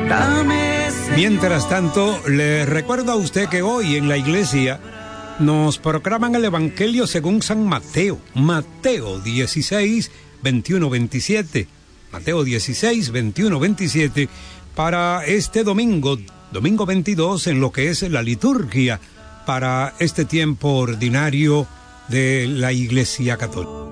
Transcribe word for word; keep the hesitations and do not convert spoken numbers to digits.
Mientras tanto, le recuerdo a usted que hoy en la iglesia nos proclaman el Evangelio según San Mateo, Mateo dieciséis, veintiuno, veintisiete, Mateo dieciséis, veintiuno, veintisiete, para este domingo, domingo veintidós, en lo que es la liturgia para este tiempo ordinario de la Iglesia Católica.